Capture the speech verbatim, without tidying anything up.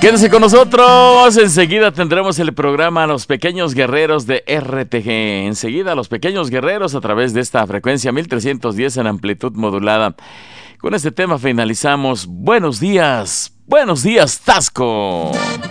Quédense con nosotros, enseguida tendremos el programa Los Pequeños Guerreros de R T G. Enseguida Los Pequeños Guerreros a través de esta frecuencia mil trescientos diez en amplitud modulada. Con este tema finalizamos. Buenos días, buenos días, Tasco.